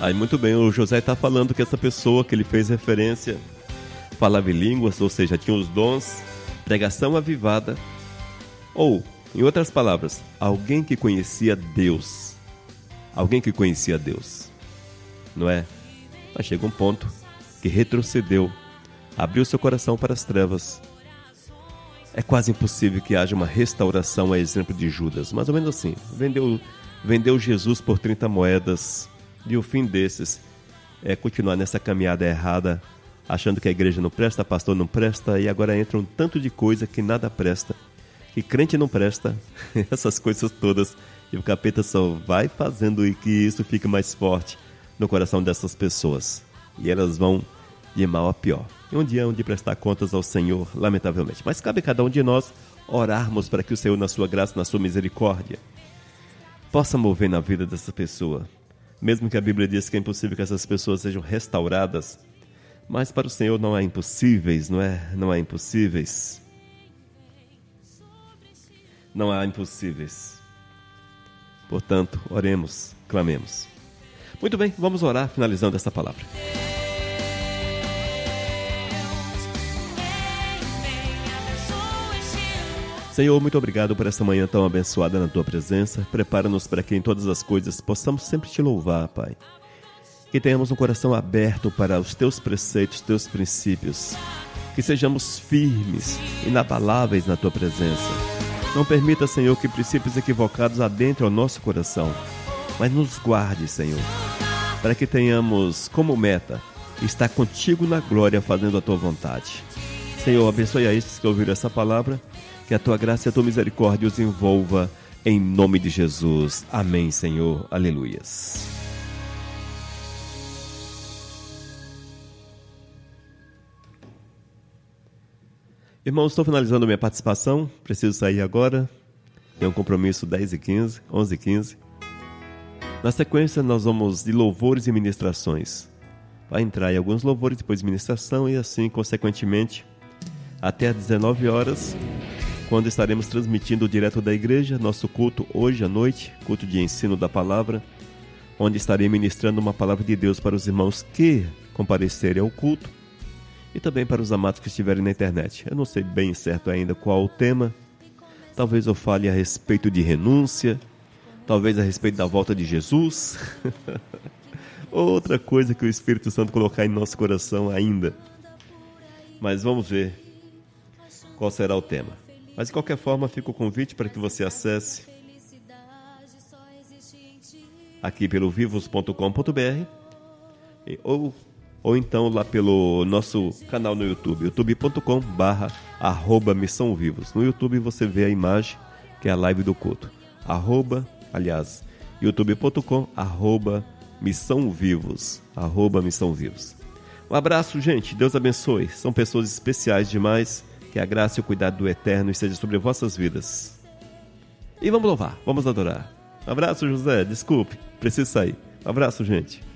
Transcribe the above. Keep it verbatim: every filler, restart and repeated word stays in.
Aí muito bem, o José está falando que essa pessoa que ele fez referência falava em línguas, ou seja, tinha os dons, pregação avivada, ou, em outras palavras, alguém que conhecia Deus. Alguém que conhecia Deus, não é? Mas chega um ponto que retrocedeu, abriu seu coração para as trevas. É quase impossível que haja uma restauração a exemplo de Judas, mais ou menos assim. Vendeu, vendeu Jesus por trinta moedas, e o fim desses é continuar nessa caminhada errada, achando que a igreja não presta, pastor não presta, e agora entra um tanto de coisa que nada presta, que crente não presta, essas coisas todas, e o capeta só vai fazendo e que isso fique mais forte no coração dessas pessoas, e elas vão de mal a pior. E um dia é onde prestar contas ao Senhor, lamentavelmente. Mas cabe a cada um de nós orarmos para que o Senhor, na sua graça, na sua misericórdia, possa mover na vida dessa pessoa. Mesmo que a Bíblia diz que é impossível que essas pessoas sejam restauradas, mas para o Senhor não há impossíveis, não é? Não há impossíveis. Não há impossíveis. Portanto, oremos, clamemos. Muito bem, vamos orar, finalizando essa palavra. Senhor, muito obrigado por essa manhã tão abençoada na Tua presença. Prepara-nos para que em todas as coisas possamos sempre Te louvar, Pai. Que tenhamos um coração aberto para os Teus preceitos, Teus princípios. Que sejamos firmes, inabaláveis na Tua presença. Não permita, Senhor, que princípios equivocados adentrem ao nosso coração, mas nos guarde, Senhor, para que tenhamos como meta estar contigo na glória fazendo a Tua vontade. Senhor, abençoe a estes que ouviram essa palavra, que a Tua graça e a Tua misericórdia os envolva em nome de Jesus. Amém, Senhor. Aleluias. Irmãos, estou finalizando minha participação, preciso sair agora, tem um compromisso dez e quinze, onze e quinze. Na sequência, nós vamos de louvores e ministrações. Vai entrar em alguns louvores, depois ministração e assim, consequentemente, até às dezenove horas, quando estaremos transmitindo direto da igreja, nosso culto hoje à noite, culto de ensino da palavra, onde estarei ministrando uma palavra de Deus para os irmãos que comparecerem ao culto, e também para os amados que estiverem na internet. Eu não sei bem certo ainda qual o tema. Talvez eu fale a respeito de renúncia. Talvez a respeito da volta de Jesus. Outra coisa que o Espírito Santo colocar em nosso coração ainda. Mas vamos ver qual será o tema. Mas de qualquer forma, fica o convite para que você acesse aqui pelo vivos ponto com ponto br ou ou então lá pelo nosso canal no YouTube, youtube ponto com barra arroba Missão Vivos. No YouTube você vê a imagem, que é a live do culto. Arroba, aliás, youtube ponto com arroba Missão Vivos. Arroba Missão Vivos. Um abraço, gente. Deus abençoe. São pessoas especiais demais. Que a graça e o cuidado do Eterno esteja sobre vossas vidas. E vamos louvar, vamos adorar. Um abraço, José. Desculpe, preciso sair. Um abraço, gente.